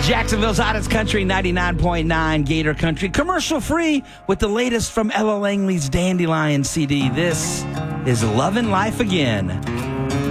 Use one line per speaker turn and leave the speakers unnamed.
Jacksonville's hottest country, 99.9 Gator Country. Commercial free with the latest from Ella Langley's Dandelion CD. This is Lovin' Life Again.